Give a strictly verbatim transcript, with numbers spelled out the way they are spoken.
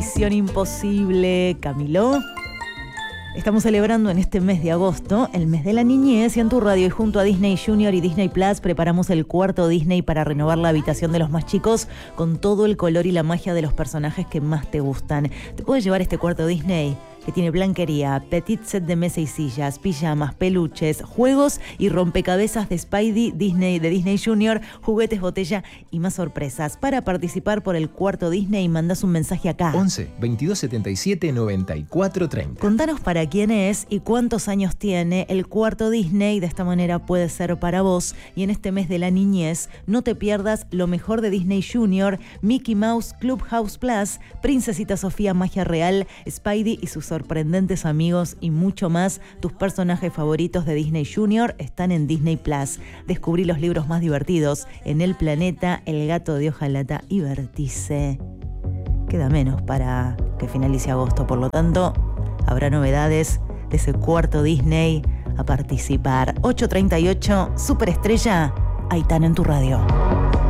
Misión Imposible, Camilo. Estamos celebrando en este mes de agosto, el mes de la niñez, y en tu radio y junto a Disney Junior y Disney Plus preparamos el cuarto Disney para renovar la habitación de los más chicos con todo el color y la magia de los personajes que más te gustan. Te puedes llevar este cuarto Disney que tiene blanquería, petit set de mesa y sillas, pijamas, peluches, juegos y rompecabezas de Spidey, Disney, de Disney Junior, juguetes, botella y más sorpresas. Para participar por el cuarto Disney, mandás un mensaje acá. once, veintidós setenta y siete, noventa y cuatro treinta. Contanos para quién es y cuántos años tiene el cuarto Disney. De esta manera puede ser para vos. Y en este mes de la niñez, no te pierdas lo mejor de Disney Junior, Mickey Mouse Clubhouse Plus, Princesita Sofía Magia Real, Spidey y sus sorprendentes amigos y mucho más. Tus personajes favoritos de Disney Junior están en Disney Plus. Descubrí los libros más divertidos en El Planeta, El Gato de Hojalata y Vértice. Queda menos para que finalice agosto, por lo tanto, habrá novedades de ese cuarto Disney. A participar. ocho treinta y ocho, Superestrella, Aitana en tu radio.